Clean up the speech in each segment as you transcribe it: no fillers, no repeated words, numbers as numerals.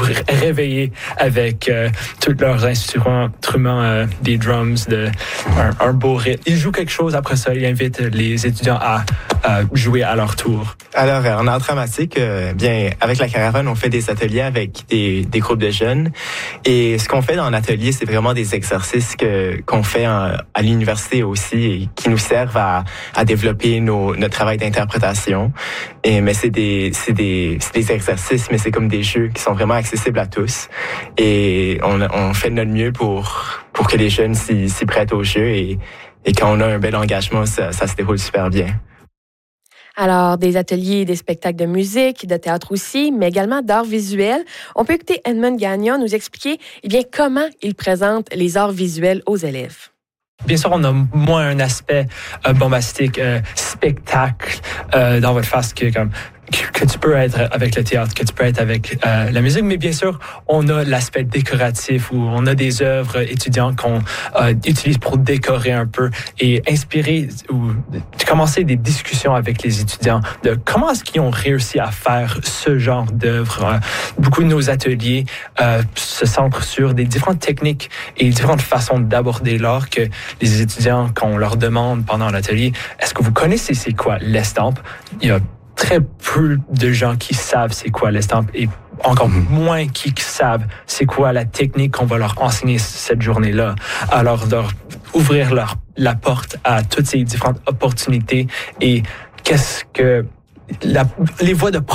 réveiller avec tous leurs instruments, des drums, un beau rythme. Ils jouent quelque chose, après ça, ils invitent les étudiants à jouer à leur tour. Alors, en art dramatique, bien, avec la caravane, on fait des ateliers avec des groupes de jeunes. Et ce qu'on fait dans l'atelier, c'est vraiment des exercices qu'on fait à l'université aussi et qui nous servent à développer notre travail d'interprétation. Mais c'est des exercices, mais c'est comme des jeux qui sont vraiment accessibles à tous. Et on fait de notre mieux pour que les jeunes s'y prêtent au jeu. Et quand on a un bel engagement, ça se déroule super bien. Alors, des ateliers, des spectacles de musique, de théâtre aussi, mais également d'art visuel. On peut écouter Edmund Gagnon nous expliquer comment il présente les arts visuels aux élèves. Bien sûr, on a moins un aspect bombastique, spectacle dans votre face que tu peux être avec le théâtre, que tu peux être avec la musique, mais bien sûr, on a l'aspect décoratif où on a des œuvres étudiantes qu'on utilise pour décorer un peu et inspirer ou commencer des discussions avec les étudiants de comment est-ce qu'ils ont réussi à faire ce genre d'œuvres. Beaucoup de nos ateliers se centrent sur des différentes techniques et différentes façons d'aborder l'art que les étudiants, quand on leur demande pendant l'atelier, est-ce que vous connaissez c'est quoi l'estampe? Il y a très peu de gens qui savent c'est quoi l'estampe et encore moins qui savent c'est quoi la technique qu'on va leur enseigner cette journée-là. Alors, ouvrir la porte à toutes ces différentes opportunités et qu'est-ce que les voies de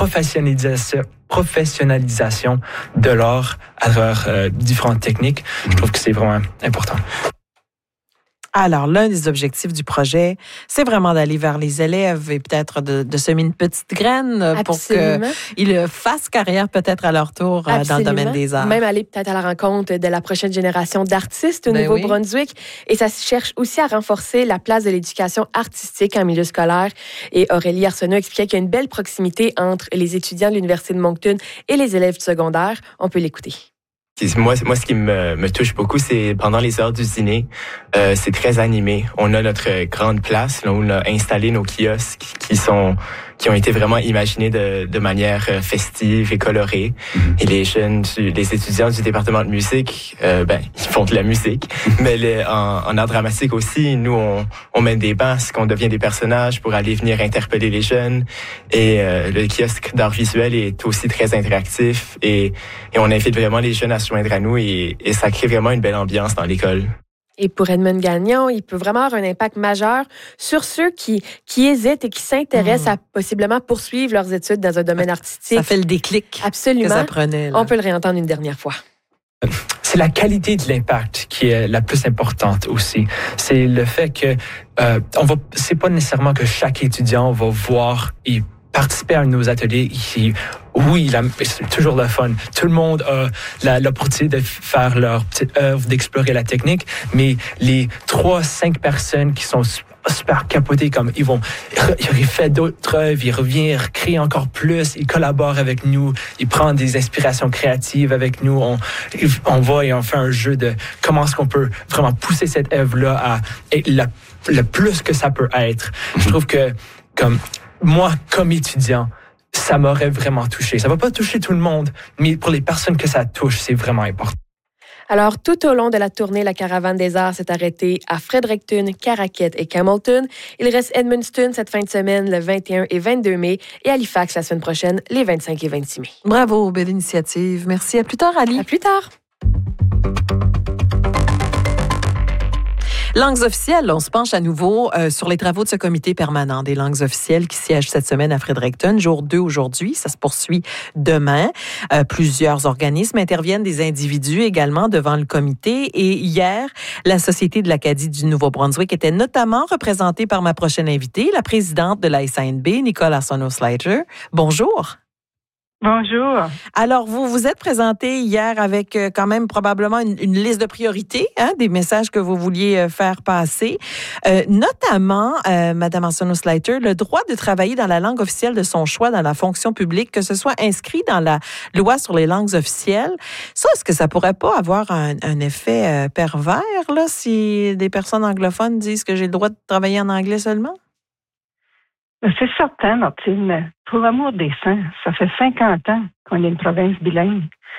professionnalisation de l'art à travers différentes techniques, je trouve que c'est vraiment important. Alors, l'un des objectifs du projet, c'est vraiment d'aller vers les élèves et peut-être de semer une petite graine pour qu'ils fassent carrière peut-être à leur tour dans le domaine des arts. Même aller peut-être à la rencontre de la prochaine génération d'artistes au Nouveau-Brunswick. Et ça cherche aussi à renforcer la place de l'éducation artistique en milieu scolaire. Et Aurélie Arsenault expliquait qu'il y a une belle proximité entre les étudiants de l'Université de Moncton et les élèves du secondaire. On peut l'écouter. Moi, ce qui me touche beaucoup, c'est pendant les heures du dîner, c'est très animé. On a notre grande place, là où on a installé nos kiosques qui ont été vraiment imaginés de manière festive et colorée. Et les jeunes, les étudiants du département de musique, ils font de la musique. Mais en art dramatique aussi, nous, on met des masques, on devient des personnages pour aller venir interpeller les jeunes. Et le kiosque d'art visuel est aussi très interactif. Et on invite vraiment les jeunes à se joindre à nous et ça crée vraiment une belle ambiance dans l'école. Et pour Edmund Gagnon, il peut vraiment avoir un impact majeur sur ceux qui hésitent et qui s'intéressent à possiblement poursuivre leurs études dans un domaine artistique. Ça fait le déclic. Absolument. Que ça prenait. Là. On peut le réentendre une dernière fois. C'est la qualité de l'impact qui est la plus importante aussi. C'est le fait que c'est pas nécessairement que chaque étudiant va voir et participer à nos ateliers ici. Oui, c'est toujours le fun. Tout le monde a l'opportunité de faire leur petite œuvre, d'explorer la technique, mais les 3-5 personnes qui sont super capotées, comme ils refont d'autres œuvres, ils reviennent créer encore plus, ils collaborent avec nous, ils prennent des inspirations créatives avec nous, on va et on fait un jeu de comment est-ce qu'on peut vraiment pousser cette œuvre-là à être le plus que ça peut être. Je trouve que moi, comme étudiant, ça m'aurait vraiment touché. Ça va pas toucher tout le monde, mais pour les personnes que ça touche, c'est vraiment important. Alors, tout au long de la tournée, la Caravane des Arts s'est arrêtée à Fredericton, Caraquet et Campbellton. Il reste Edmundston cette fin de semaine, le 21 et 22 mai, et Halifax la semaine prochaine, les 25 et 26 mai. Bravo, belle initiative. Merci. À plus tard, Ali. À plus tard. Langues officielles, on se penche à nouveau sur les travaux de ce comité permanent des langues officielles qui siège cette semaine à Fredericton, jour 2 aujourd'hui. Ça se poursuit demain. Plusieurs organismes interviennent, des individus également devant le comité. Et hier, la Société de l'Acadie du Nouveau-Brunswick était notamment représentée par ma prochaine invitée, la présidente de la SANB, Nicole Arsenault-Slater. Bonjour. Bonjour. Alors, vous vous êtes présenté hier avec quand même probablement une liste de priorités, des messages que vous vouliez faire passer. Notamment, Madame Arsenault-Slater, le droit de travailler dans la langue officielle de son choix dans la fonction publique, que ce soit inscrit dans la loi sur les langues officielles. Ça, est-ce que ça pourrait pas avoir un effet pervers, là, si des personnes anglophones disent que j'ai le droit de travailler en anglais seulement? C'est certain, Martine. Pour l'amour des saints, ça fait 50 ans qu'on est une province bilingue.